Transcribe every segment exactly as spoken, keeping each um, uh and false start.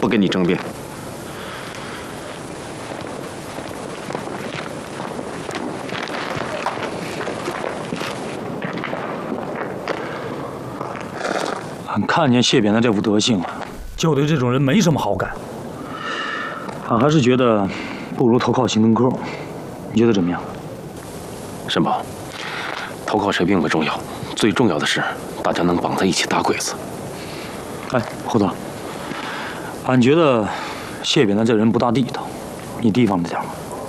不跟你争辩。 俺看见谢扁的这副德行啊，就对这种人没什么好感。俺还是觉得不如投靠新登科，你觉得怎么样？ 申宝，投靠谁并不重要，最重要的是大家能绑在一起打鬼子。 哎，胡子，俺觉得谢扁的这人不大地道，你提防着点吗？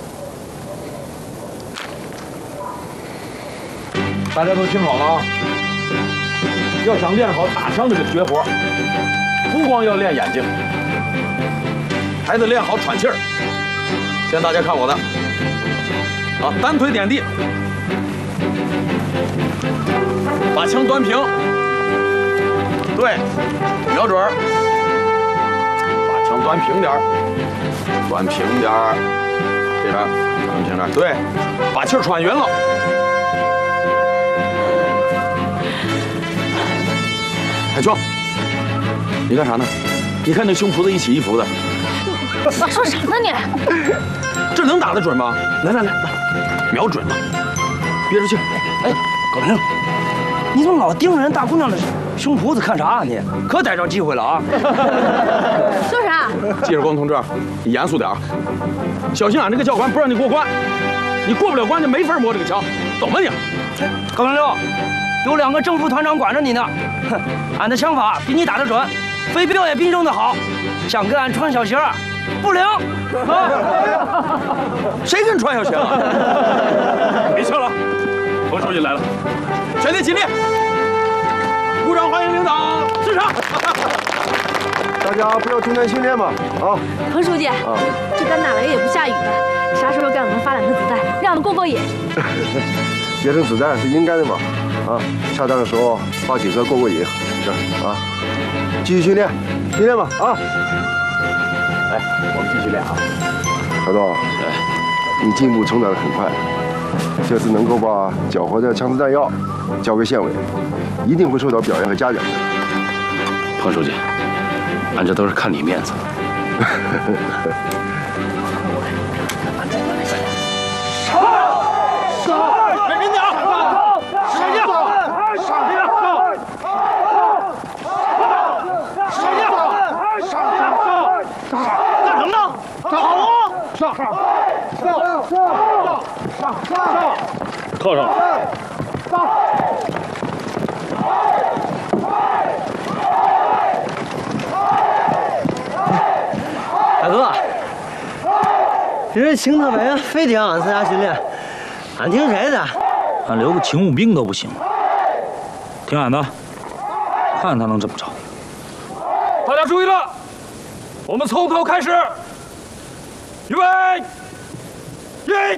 大家都听好了啊！要想练好打枪这个绝活，不光要练眼睛，还得练好喘气儿。先大家看我的，啊，单腿点地，把枪端平，对，瞄准儿，把枪端平点儿，端平点儿，这边端平点儿，对，把气儿喘匀了。海秋，你干啥呢？你看那胸脯子一起一伏的。 你说啥呢你？ 这能打得准吗？来来来，瞄准吧，憋出气。 哎，高平，你怎么老盯着人大姑娘的胸脯子看啥啊你？可逮着机会了啊！ 说啥？ 季世光同志，你严肃点啊！小心俺这个教官不让你过关，你过不了关就没法摸这个枪，懂吗你？ 高平六，有两个正副团长管着你呢。哼，俺的枪法比你打得准，飞镖也比你扔得好，想跟俺穿小鞋，不灵啊！ 谁跟你穿小鞋了？ 没事了，冯书记来了， 全体起立，鼓掌欢迎领导视察。 大家不要中断训练嘛，啊！ 彭书记，啊、这干打雷也不下雨的，啥时候给我们发两颗子弹，让我们过过瘾？ 节省子弹是应该的嘛，啊！恰当的时候发几颗过过瘾，是啊。继续训练，训练吧，啊！ 来，我们继续练啊。 小豆，你进步成长得很快，这次能够把缴获的枪支弹药交给县委，一定会受到表扬和嘉奖的。 彭书记，俺这都是看你面子。 扣上。 大哥，这人请他们非得让俺参加训练，俺听谁的？ 俺留个勤务兵都不行，听俺的，看他能怎么着。大家注意了，我们从头开始，预备，一。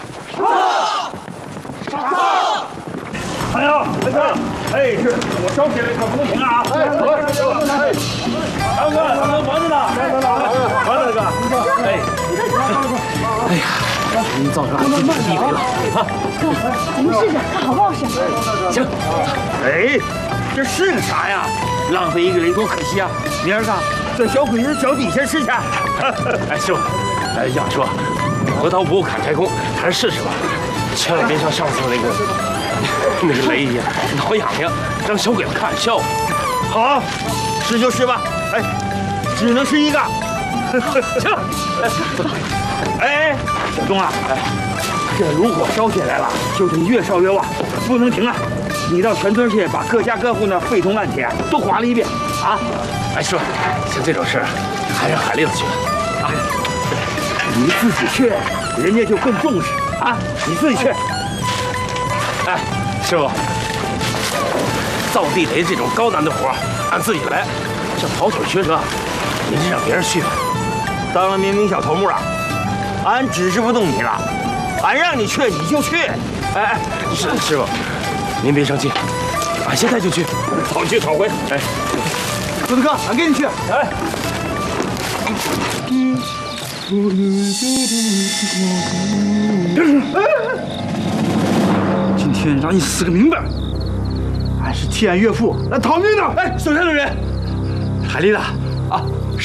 上！上！哎呀，来看，哎，是我烧起来可不能停啊！哎，哎，大哥，他们忙着呢，完了，哥，哎，哎呀，给你造成俺自己的地雷了啊！ 哥，咱们试试看好不好使？ 行。哎，这是个啥呀？浪费一个雷多可惜啊！明儿个在小鬼子脚底下试去。 哎，师傅，哎，杨叔，磨刀不误砍柴工，还是试试吧。千万别像上次那个那个雷一样挠痒痒，让小鬼子看笑话。 好，试就试吧。哎，只能试一个。行。哎，小东啊，哎，这炉火烧起来了，就得越烧越旺，不能停啊！你到全村去，把各家各户那废铜烂铁都划了一遍啊！ 哎，叔，像这种事还是海蛎子去啊。 你自己去，人家就更重视啊！你自己去。 哎，师傅，造地雷这种高难的活，俺自己来。像跑腿学车，您是让别人去吧。 当了民兵小头目了，俺指示不动你了，俺让你去你就去。 哎哎，师师傅，您别生气，俺现在就去， 跑去跑回。哎， 孙子哥，俺跟你去。 来。 今天让你死个明白！俺是替俺岳父来讨命的。 哎，手下留人，海蛎子，